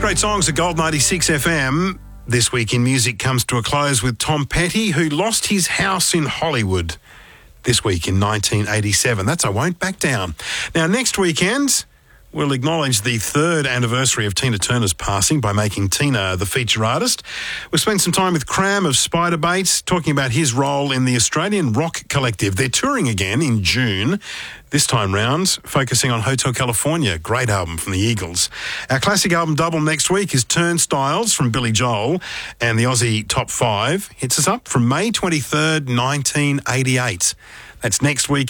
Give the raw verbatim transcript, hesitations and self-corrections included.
Great songs at Gold ninety-six F M. This week in music comes to a close with Tom Petty, who lost his house in Hollywood this week in nineteen eighty-seven. That's I Won't Back Down. Now, next weekend, we'll acknowledge the third anniversary of Tina Turner's passing by making Tina the feature artist. We'll spend some time with Cram of Spiderbait, talking about his role in the Australian rock collective. They're touring again in June, this time round, focusing on Hotel California. Great album from the Eagles. Our classic album double next week is Turnstiles from Billy Joel, and the Aussie Top five hits us up from May twenty-third, nineteen eighty-eight. That's next week.